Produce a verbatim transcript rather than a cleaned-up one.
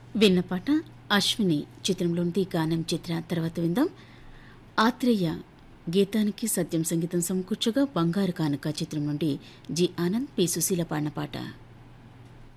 విన్న పాట అశ్విని చిత్రంలోని గానం చిత్ర. తర్వాత విందాం ఆత్రేయ గీతానికి సత్యం సంగీతం సమకూర్చగా బంగారు కానుక చిత్రం నుండి జి ఆనంద్ పి సుశీల పాడిన పాట.